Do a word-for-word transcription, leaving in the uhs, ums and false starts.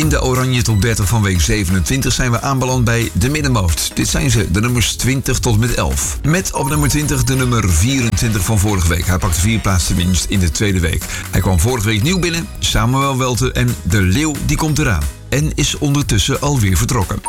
In de Oranje Top dertig van week zevenentwintig zijn we aanbeland bij de middenmoot. Dit zijn ze, de nummers twintig tot met elf. Met op nummer twintig de nummer vierentwintig van vorige week. Hij pakte vier plaatsen winst in de tweede week. Hij kwam vorige week nieuw binnen, Samuel Welte en De Leeuw die komt eraan. En is ondertussen alweer vertrokken.